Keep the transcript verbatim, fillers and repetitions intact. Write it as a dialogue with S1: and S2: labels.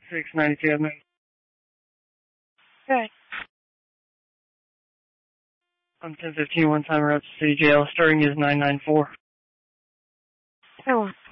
S1: six ninety-two Avenue.
S2: Okay.
S1: On ten fifteen, one time route to City Jail. Starting is nine nine four.
S2: Oh.